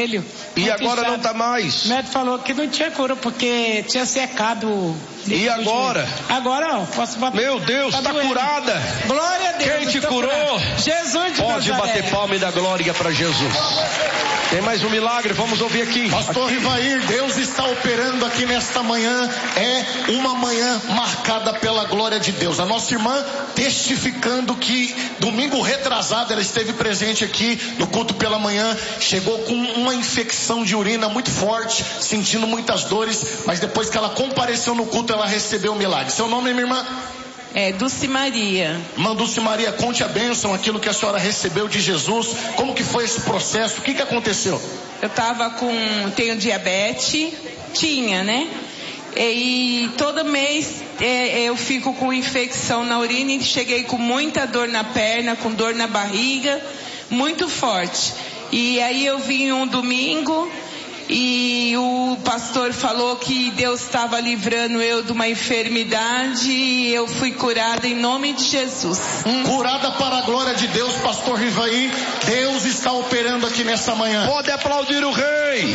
joelho. E agora não está mais. O médico falou que não tinha cura porque tinha secado. E agora? Agora não, posso bater. Meu Deus, está curada. Glória a Deus. Quem te curou? Jesus de Pode Nazaré. bater palma e dar glória para Jesus. Tem mais um milagre, vamos ouvir aqui. Pastor Rivair, Deus está operando aqui nesta manhã. É uma manhã marcada pela glória de Deus. A nossa irmã testificando que domingo retrasado ela esteve presente aqui no culto pela manhã. Chegou com uma infecção de urina muito forte, sentindo muitas dores, mas depois que ela compareceu no culto, ela recebeu o milagre. Seu nome, minha irmã? É Dulce Maria. Irmã Dulce Maria, conte a bênção, aquilo que a senhora recebeu de Jesus. Como que foi esse processo? O que aconteceu? Eu tenho diabetes, né? E todo mês eu fico com infecção na urina e cheguei com muita dor na perna, com dor na barriga, muito forte. E aí eu vim um domingo e o pastor falou que Deus estava livrando eu de uma enfermidade e eu fui curada em nome de Jesus. Curada para a glória de Deus, pastor Rivaí. Deus está operando aqui nessa manhã. Pode aplaudir o rei.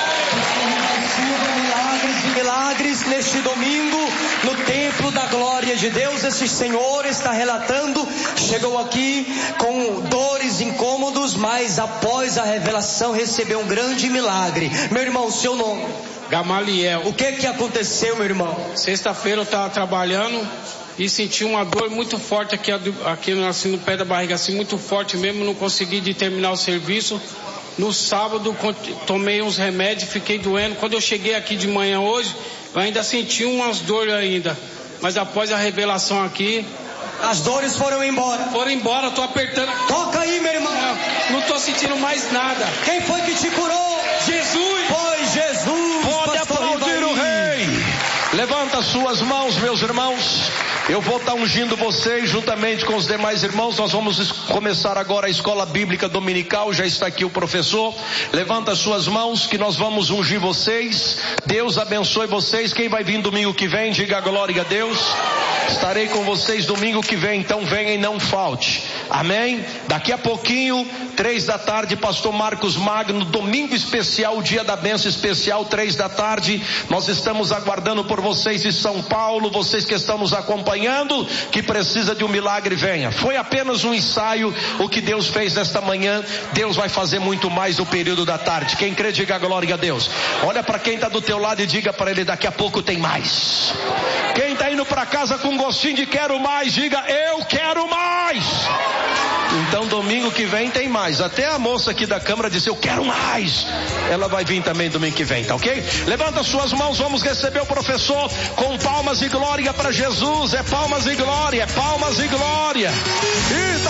Milagres neste domingo no templo da glória de Deus. Esse Senhor está relatando, chegou aqui com dores, incômodos, mas após a revelação recebeu um grande milagre. Meu irmão, seu nome? Gamaliel. O que aconteceu, meu irmão? Sexta-feira eu estava trabalhando e senti uma dor muito forte aqui assim, no pé da barriga, assim, muito forte mesmo, não consegui terminar o serviço. No sábado tomei uns remédios, fiquei doendo. Quando eu cheguei aqui de manhã hoje, eu ainda senti umas dores ainda. Mas após a revelação aqui, as dores foram embora. Foram embora, eu tô apertando. Toca aí, meu irmão. Não tô sentindo mais nada. Quem foi que te curou? Jesus. Foi Jesus. Pode aplaudir o rei. Levanta suas mãos, meus irmãos. Eu vou estar ungindo vocês juntamente com os demais irmãos. Nós vamos começar agora a escola bíblica dominical. Já está aqui o professor. Levanta suas mãos que nós vamos ungir vocês. Deus abençoe vocês. Quem vai vir domingo que vem, diga glória a Deus. Estarei com vocês domingo que vem, então venha e não falte. Amém? Daqui a pouquinho, 3 da tarde, pastor Marcos Magno, domingo especial, dia da bênção especial, 3 da tarde. Nós estamos aguardando por vocês de São Paulo, vocês que estão nos acompanhando, que precisa de um milagre, venha. Foi apenas um ensaio, o que Deus fez nesta manhã. Deus vai fazer muito mais no período da tarde. Quem crê, diga glória a Deus. Olha para quem está do teu lado e diga para ele, daqui a pouco tem mais. Quem está indo para casa com gostinho de quero mais, diga eu quero mais. Então domingo que vem tem mais. Até a moça aqui da câmara disse eu quero mais. Ela vai vir também domingo que vem, tá ok? Levanta suas mãos, vamos receber o professor com palmas e glória para Jesus. É palmas e glória, é palmas e glória.